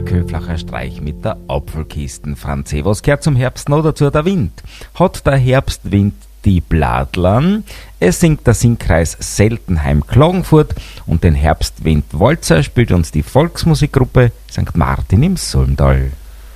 Köflacher Streich mit der Apfelkisten, Franzi. Was gehört zum Herbst noch dazu? Der Wind. Hat der Herbstwind die Bladlern? Es singt der Singkreis Seltenheim-Klagenfurt und den Herbstwind Walzer spielt uns die Volksmusikgruppe St. Martin im Solmtal.